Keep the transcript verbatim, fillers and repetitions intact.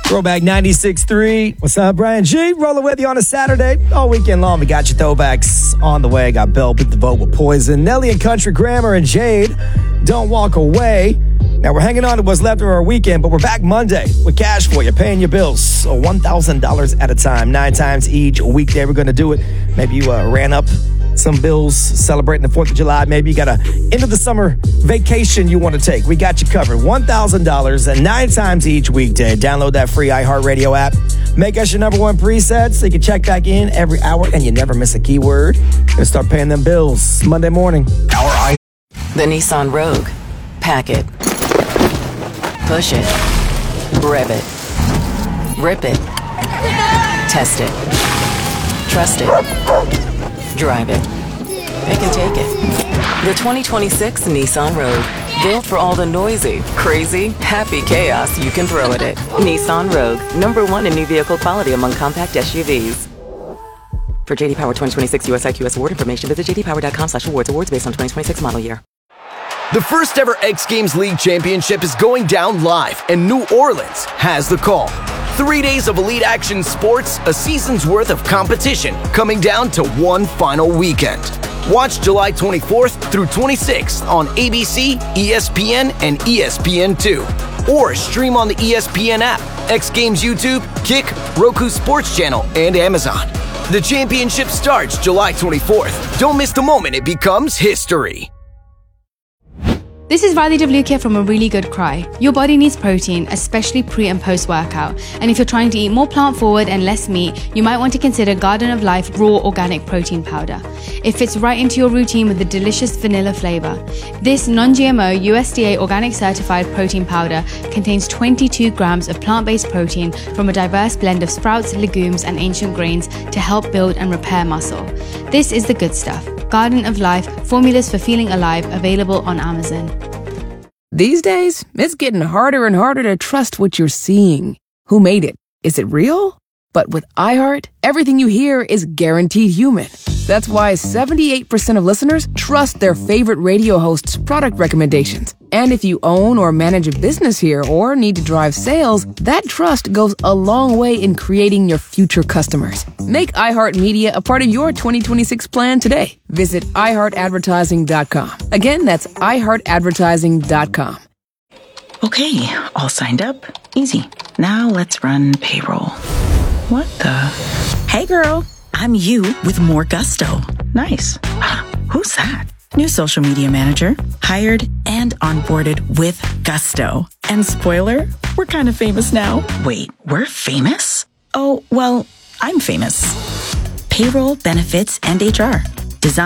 Throwback ninety-six point three. What's up, Brian G? Rolling with you on a Saturday. All weekend long, we got your throwbacks on the way. Got Bell Beat the Vote with Poison. Nelly and Country Grammar and Jade, Don't Walk Away. Now, we're hanging on to what's left of our weekend, but we're back Monday with cash for you, paying your bills. So one thousand dollars at a time, nine times each weekday. We're going to do it. Maybe you uh, ran up some bills celebrating the fourth of July. Maybe you got a end of the summer vacation you want to take. We got you covered. one thousand dollars and nine times each weekday. Download that free iHeartRadio app. Make us your number one preset so you can check back in every hour and you never miss a keyword. And start paying them bills Monday morning. Our I- The Nissan Rogue. Pack it. Push it. Rev it. Rip it. Test it. Trust it. Drive it. Pick and take it. The twenty twenty-six Nissan Rogue. Built for all the noisy, crazy, happy chaos you can throw at it. Nissan Rogue. Number one in new vehicle quality among compact S U Vs. For J D Power twenty twenty-six U S I Q S award information, visit j d power dot com slash awards. Awards based on twenty twenty-six model year. The first ever X Games League Championship is going down live, and New Orleans has the call. Three days of elite action sports, a season's worth of competition, coming down to one final weekend. Watch July twenty-fourth through twenty-sixth on A B C, E S P N, and E S P N two. Or stream on the E S P N app, X Games YouTube, Kick, Roku Sports Channel, and Amazon. The championship starts July twenty-fourth. Don't miss the moment it becomes history. This is Riley Devlukia from A Really Good Cry. Your body needs protein, especially pre and post workout. And if you're trying to eat more plant forward and less meat, you might want to consider Garden of Life Raw Organic Protein Powder. It fits right into your routine with a delicious vanilla flavor. This non-G M O U S D A organic certified protein powder contains twenty-two grams of plant-based protein from a diverse blend of sprouts, legumes, and ancient grains to help build and repair muscle. This is the good stuff. Garden of Life, formulas for feeling alive, available on Amazon. These days, it's getting harder and harder to trust what you're seeing. Who made it? Is it real? But with iHeart, everything you hear is guaranteed human. That's why seventy-eight percent of listeners trust their favorite radio host's product recommendations. And if you own or manage a business here or need to drive sales, that trust goes a long way in creating your future customers. Make iHeartMedia a part of your twenty twenty-six plan today. Visit i heart advertising dot com. Again, that's i heart advertising dot com. Okay, all signed up. Easy. Now let's run payroll. What the? Hey girl, I'm you with more gusto. Nice. Who's that? New social media manager, hired and onboarded with gusto. And spoiler, we're kind of famous now. Wait, we're famous? Oh, well, I'm famous. Payroll, benefits, and H R.